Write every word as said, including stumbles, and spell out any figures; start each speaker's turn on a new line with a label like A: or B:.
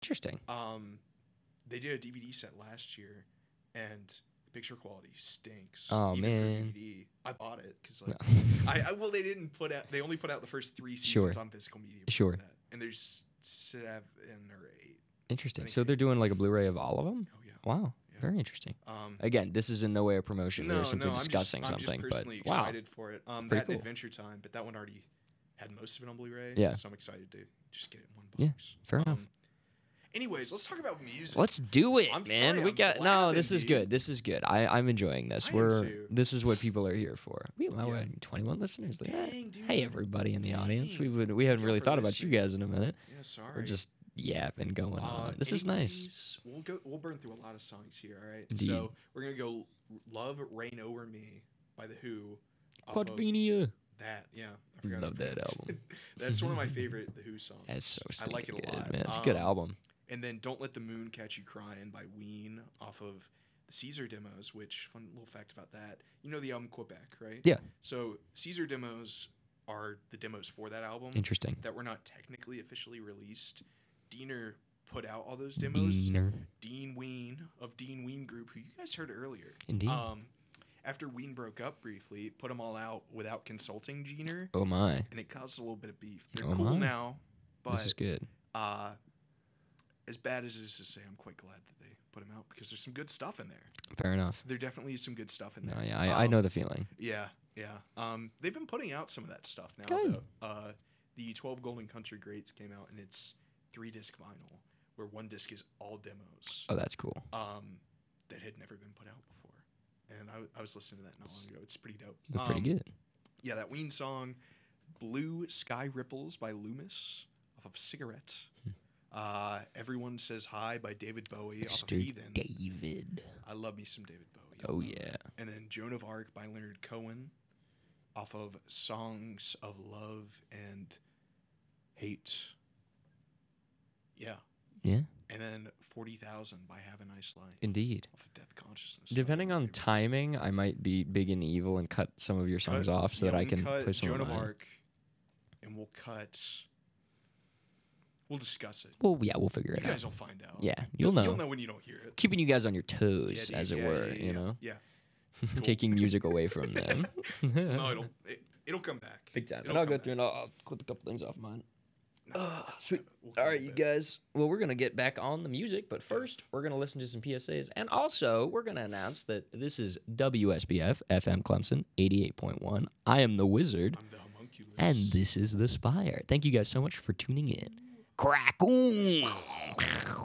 A: Interesting.
B: Um, they did a D V D set last year, and the picture quality stinks.
A: Oh,
B: even
A: man.
B: For D V D, I bought it because like
A: No.
B: I, I well they didn't put out they only put out the first three
A: Sure.
B: seasons on physical media. before
A: Sure.
B: That. And there's seven or eight.
A: Interesting.
B: I think
A: So
B: they-
A: they're doing like a Blu-ray of all of them?
B: Oh yeah.
A: Wow.
B: Yeah.
A: Very interesting.
B: Um,
A: Again, this is in no way a promotion.
B: no,
A: We're simply
B: no,
A: discussing
B: I'm just,
A: something.
B: I'm just personally
A: but wow.
B: excited for it. Um,
A: Pretty
B: that
A: cool.
B: and Adventure Time, but that one already had most of it on Blu-ray.
A: Yeah.
B: So I'm excited to just get it in one
A: Yeah,
B: box.
A: fair enough.
B: Um, Anyways, let's talk about music.
A: Let's do it,
B: I'm
A: man.
B: sorry,
A: we
B: I'm
A: got no.
B: blabbing,
A: This is
B: dude.
A: good. This is good. I I'm enjoying this.
B: I am
A: We're
B: too.
A: this is what people are here for. We well,
B: Yeah.
A: we're at twenty-one listeners. Yeah.
B: Dang, dude.
A: Hey, everybody in the audience. We
B: Dang.
A: would we hadn't
B: you
A: really
B: for
A: thought about you
B: listening.
A: guys in a minute.
B: Yeah, sorry.
A: We're just yapping going
B: Uh,
A: on. This is nice.
B: anyways, We'll go. We'll burn through a lot of songs here. All right.
A: Indeed.
B: So we're gonna go "Love Rain Over Me" by the Who. off of
A: Quadrophenia.
B: That yeah. I forgot
A: Love
B: how to
A: that
B: pronounce
A: album.
B: it. That's one of my favorite The Who songs.
A: That's so
B: I
A: stinking
B: like it a
A: good,
B: lot.
A: man. It's a good
B: Um,
A: album.
B: And then "Don't Let the Moon Catch You Crying" by Ween off of the Caesar demos. Which fun little fact about that. You know the album Quebec, right?
A: Yeah.
B: So Caesar demos are the demos for that album
A: Interesting.
B: that were not technically officially released. Diener put out all those demos.
A: Diener.
B: Dean Ween of Dean Ween Group, who you guys heard earlier.
A: Indeed.
B: Um, after Ween broke up briefly, put them all out without consulting Diener,
A: Oh my.
B: and it caused a little bit of beef. They're
A: Oh
B: cool
A: my.
B: now,
A: This is
B: but
A: good.
B: uh, as bad as it is to say, I'm quite glad that they put them out because there's some good stuff in there.
A: Fair enough.
B: There definitely is some good stuff in
A: No,
B: there.
A: yeah, I, I
B: Um,
A: know the feeling.
B: Yeah, yeah. Um, they've been putting out some of that stuff now.
A: Good.
B: Though. Uh, the twelve Golden Country Greats came out, and it's three disc vinyl, where one disc is all demos
A: Oh, that's cool.
B: um, that had never been put out before. And I, I was listening to that not long ago. It's pretty dope.
A: That's
B: Um,
A: pretty good.
B: Yeah, that Ween song, "Blue Sky Ripples" by Loomis off of Cigarette.
A: Hmm.
B: Uh, "Everyone Says Hi" by David Bowie off
A: Mister
B: of Heathen.
A: David.
B: I love me some David Bowie.
A: Oh yeah.
B: And then "Joan of Arc" by Leonard Cohen off of Songs of Love and Hate. Yeah.
A: Yeah.
B: And then forty thousand by Have a Nice Life
A: Indeed.
B: off of Death Consciousness.
A: Depending
B: One
A: on
B: of my favorites.
A: timing, I might be big and evil and cut some of your songs
B: Cut-
A: off so
B: yeah,
A: that I
B: we
A: can
B: cut
A: play some
B: Joan
A: of
B: of
A: mine.
B: Arc, and we'll cut. We'll discuss it.
A: Well, yeah, we'll figure
B: You
A: it
B: guys
A: out.
B: will find out.
A: Yeah, you'll know.
B: You'll know when you don't hear it.
A: Keeping you guys on your toes,
B: Yeah,
A: as
B: dude,
A: it
B: yeah,
A: were,
B: yeah, yeah,
A: you know,
B: Yeah. Cool.
A: taking music away from them.
B: No, it'll it, it'll come back.
A: Big time.
B: It'll
A: And I'll
B: come
A: go
B: back.
A: through and I'll, I'll clip a couple things off mine.
B: No,
A: Ah, sweet.
B: we'll
A: All
B: cut
A: right,
B: a
A: you
B: bit.
A: guys. Well, we're going to get back on the music, but first, we're going to listen to some P S As. And also, we're going to announce that this is W S B F F M Clemson eighty-eight point one. I am the Wizard,
B: I'm the homunculus.
A: and this is The Spire. Thank you guys so much for tuning in. Crack.